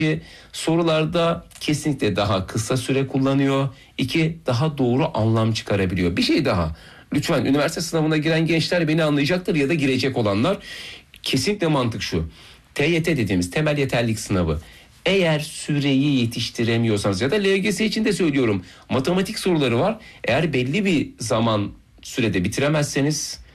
Sorularda kesinlikle daha kısa süre kullanıyor. 2, daha doğru anlam çıkarabiliyor. Bir şey daha. Lütfen üniversite sınavına giren gençler beni anlayacaktır ya da girecek olanlar. Kesinlikle mantık şu. TYT dediğimiz temel yeterlilik sınavı. Eğer süreyi yetiştiremiyorsanız ya da LGS için de söylüyorum. Matematik soruları var. Eğer belli bir zaman sürede bitiremezseniz